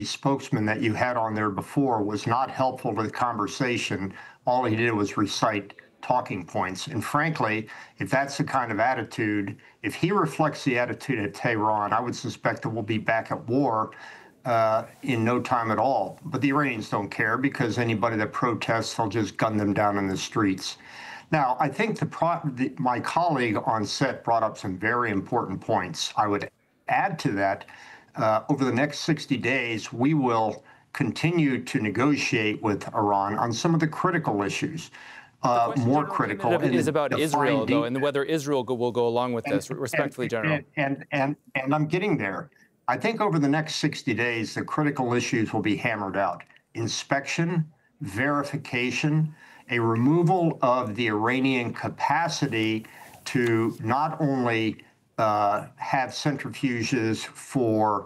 spokesman that you had on there before was not helpful to the conversation. All he did was recite talking points. And frankly, if that's the kind of attitude, if he reflects the attitude at Tehran, I would suspect that we'll be back at war in no time at all. But the Iranians don't care, because anybody that protests, they'll just gun them down in the streets. Now, I think my colleague on set brought up some very important points. I would add to that, over the next 60 days, we will continue to negotiate with Iran on some of the critical issues. More critical. It is about Israel, though, and whether Israel will go along with this, respectfully, General. And I'm getting there. I think over the next 60 days, the critical issues will be hammered out. Inspection, verification, a removal of the Iranian capacity to not only have centrifuges for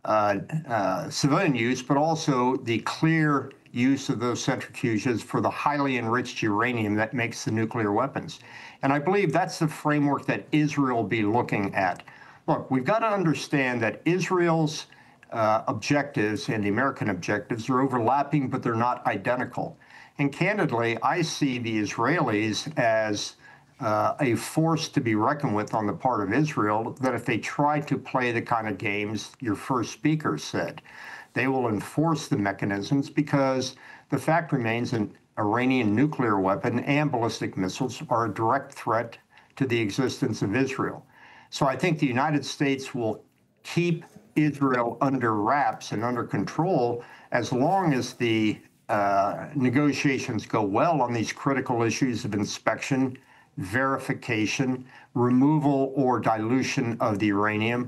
civilian use, but also the clear use of those centrifuges for the highly enriched uranium that makes the nuclear weapons. And I believe that's the framework that Israel will be looking at. Look, we've got to understand that Israel's objectives and the American objectives are overlapping, but they're not identical. And candidly, I see the Israelis as a force to be reckoned with on the part of Israel, that if they try to play the kind of games your first speaker said, they will enforce the mechanisms, because the fact remains an Iranian nuclear weapon and ballistic missiles are a direct threat to the existence of Israel. So I think the United States will keep Israel under wraps and under control as long as the negotiations go well on these critical issues of inspection, verification, removal or dilution of the uranium,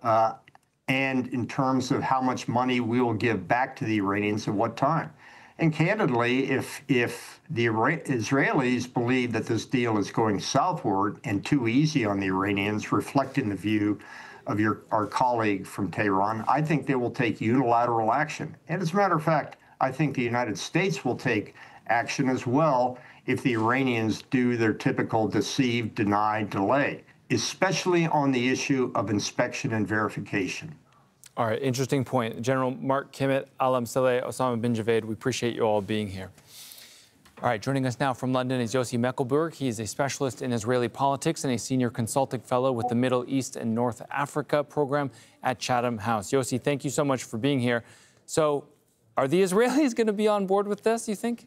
and in terms of how much money we will give back to the Iranians at what time. And candidly, if the Israelis believe that this deal is going southward and too easy on the Iranians, reflecting the view of our colleague from Tehran, I think they will take unilateral action. And as a matter of fact, I think the United States will take action as well if the Iranians do their typical deceive, deny, delay, especially on the issue of inspection and verification. All right, interesting point. General Mark Kimmitt, Alam Saleh, Osama bin Javed, we appreciate you all being here. All right, joining us now from London is Yossi Mekelburg. He is a specialist in Israeli politics and a senior consulting fellow with the Middle East and North Africa program at Chatham House. Yossi, thank you so much for being here. So, are the Israelis going to be on board with this, you think?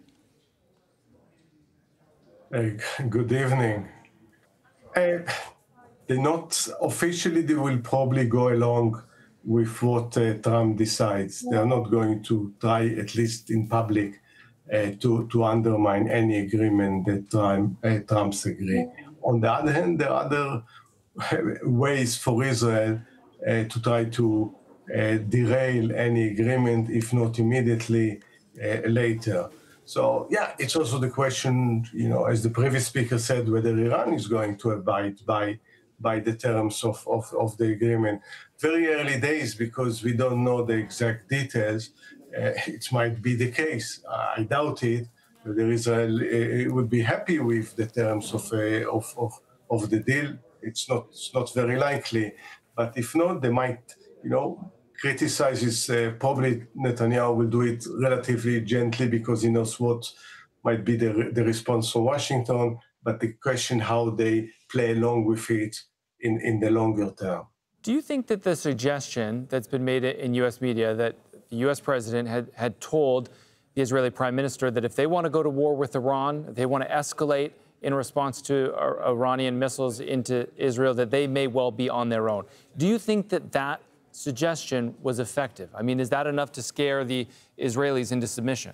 Good evening. They're not officially, they will probably go along with what Trump decides. They are not going to try, at least in public, to undermine any agreement that Trump's agree. On the other hand, there are other ways for Israel to try to derail any agreement, if not immediately, later. So, yeah, it's also the question, you know, as the previous speaker said, whether Iran is going to abide by the terms of the agreement. Very early days, because we don't know the exact details. It might be the case. I doubt it. Whether Israel would be happy with the terms of the deal, it's not very likely. But if not, they might, you know, criticize this. Probably Netanyahu will do it relatively gently, because he knows what might be the response from Washington. But the question how they play along with it in the longer term. Do you think that the suggestion that's been made in U.S. media that the U.S. president had told the Israeli prime minister that if they want to go to war with Iran, if they want to escalate in response to Iranian missiles into Israel, that they may well be on their own? Do you think that that suggestion was effective? I mean, is that enough to scare the Israelis into submission?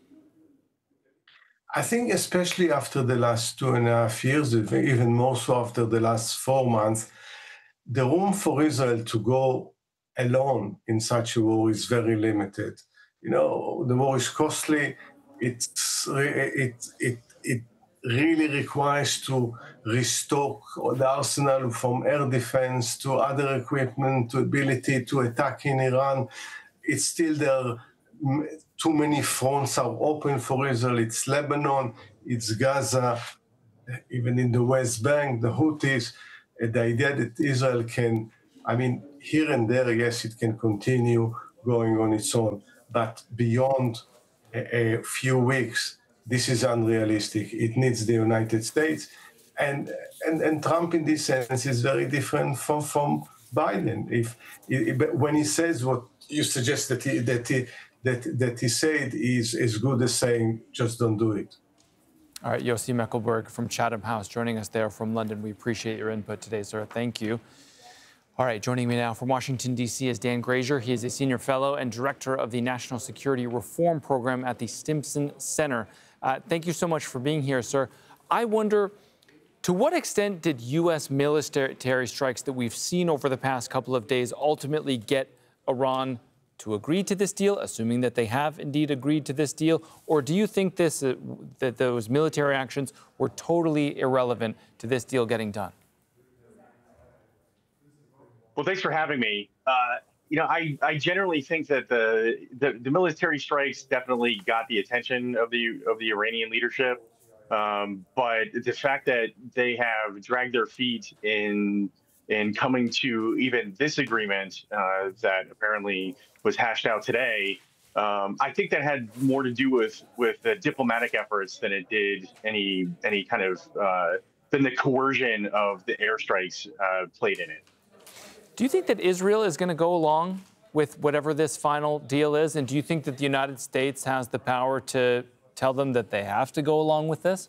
I think especially after the last 2.5 years, even more so after the last 4 months, the room for Israel to go alone in such a war is very limited. You know, the war is costly. It really requires to restock the arsenal from air defense to other equipment, to ability to attack in Iran. It's still there. Too many fronts are open for Israel. It's Lebanon, it's Gaza, even in the West Bank, the Houthis. The idea that Israel can, I mean, here and there, yes, it can continue going on its own. But beyond a few weeks, this is unrealistic. It needs the United States. And Trump, in this sense, is very different from Biden. When he says what you suggest that he said is as good as saying, just don't do it. All right, Yossi Mekelberg from Chatham House joining us there from London. We appreciate your input today, sir. Thank you. All right, joining me now from Washington, D.C. is Dan Grazier. He is a senior fellow and director of the National Security Reform Program at the Stimson Center. Thank you so much for being here, sir. I wonder, to what extent did U.S. military strikes that we've seen over the past couple of days ultimately get Iran to agree to this deal, assuming that they have indeed agreed to this deal? Or do you think that those military actions were totally irrelevant to this deal getting done? Well, thanks for having me. I generally think that the military strikes definitely got the attention of the Iranian leadership. But the fact that they have dragged their feet in coming to even this agreement that apparently was hashed out today, I think that had more to do with the diplomatic efforts than it did any kind of than the coercion of the airstrikes played in it. Do you think that Israel is going to go along with whatever this final deal is? And do you think that the United States has the power to tell them that they have to go along with this?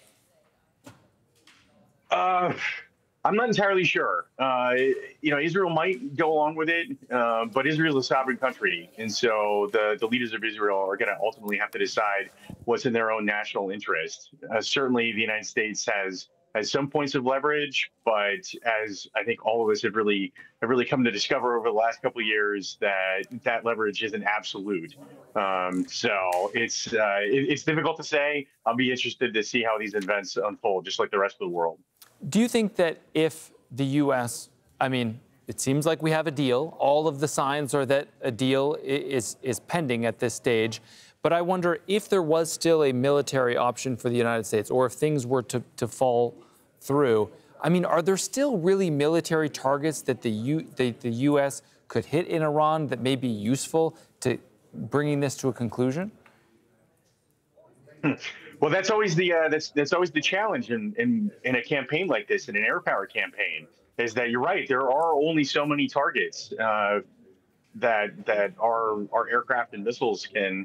I'm not entirely sure. Israel might go along with it, but Israel is a sovereign country. And so the leaders of Israel are going to ultimately have to decide what's in their own national interest. Certainly, the United States has some points of leverage, but as I think all of us have really come to discover over the last couple of years, that leverage isn't absolute. So it's difficult to say. I'll be interested to see how these events unfold, just like the rest of the world. Do you think that if the U.S., it seems like we have a deal. All of the signs are that a deal is pending at this stage. But I wonder if there was still a military option for the United States, or if things were to fall through. Are there still really military targets that the U.S. could hit in Iran that may be useful to bringing this to a conclusion? Well, that's always the challenge in a campaign like this, in an air power campaign, is that you're right. There are only so many targets that our aircraft and missiles can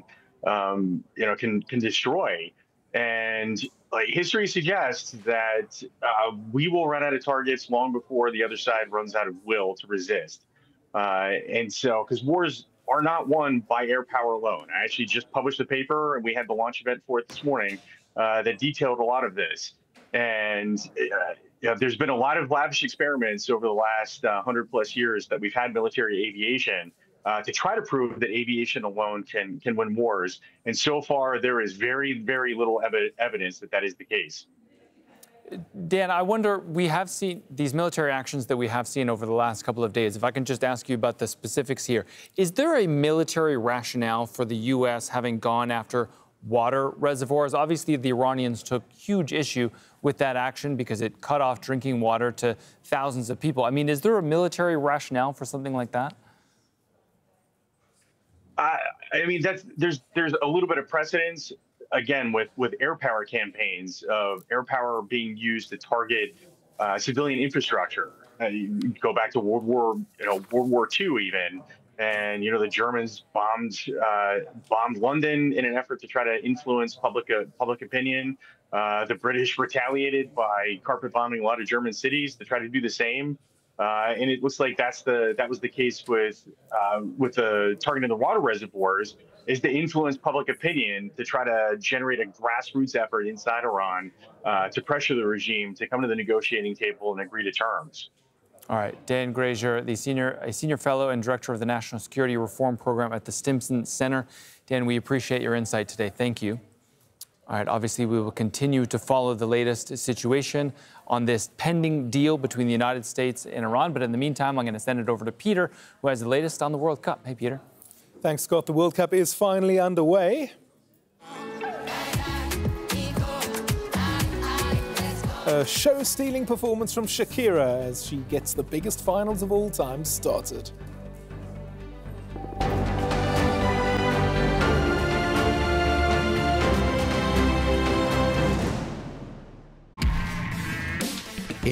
destroy. And history suggests that we will run out of targets long before the other side runs out of will to resist. And so, because wars are not won by air power alone. I actually just published a paper, and we had the launch event for it this morning, that detailed a lot of this. And there's been a lot of lavish experiments over the last 100+ years that we've had military aviation to try to prove that aviation alone can win wars. And so far, there is very, very little evidence that is the case. Dan, I wonder, we have seen these military actions that we have seen over the last couple of days. If I can just ask you about the specifics here. Is there a military rationale for the U.S. having gone after water reservoirs? Obviously, the Iranians took huge issue with that action because it cut off drinking water to thousands of people. Is there a military rationale for something like that? There's a little bit of precedence, again, with air power campaigns, of air power being used to target civilian infrastructure. You go back to World War II even, and the Germans bombed London in an effort to try to influence public opinion. The British retaliated by carpet bombing a lot of German cities to try to do the same. And it looks like that was the case with the targeting the water reservoirs, is to influence public opinion to try to generate a grassroots effort inside Iran to pressure the regime to come to the negotiating table and agree to terms. All right, Dan Grazier, a senior fellow and director of the National Security Reform Program at the Stimson Center. Dan, we appreciate your insight today. Thank you. All right, obviously, we will continue to follow the latest situation on this pending deal between the United States and Iran. But in the meantime, I'm going to send it over to Peter, who has the latest on the World Cup. Hey, Peter. Thanks, Scott. The World Cup is finally underway. A show-stealing performance from Shakira as she gets the biggest finals of all time started.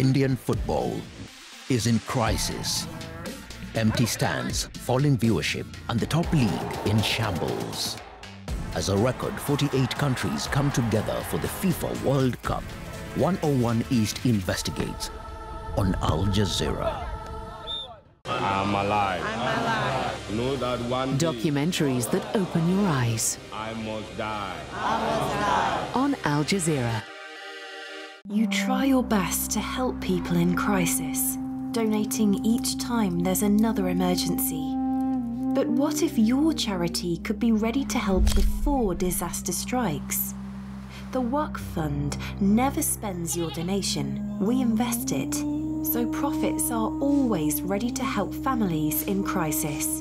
Indian football is in crisis. Empty stands, falling viewership, and the top league in shambles. As a record 48 countries come together for the FIFA World Cup, 101 East investigates on Al Jazeera. I'm alive. I'm alive. Know that one day Documentaries that open your eyes. I must die. On Al Jazeera. You try your best to help people in crisis, donating each time there's another emergency. But what if your charity could be ready to help before disaster strikes? The Waqf Fund never spends your donation, we invest it, so profits are always ready to help families in crisis,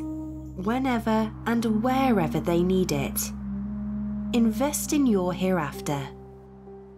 whenever and wherever they need it. Invest in your hereafter.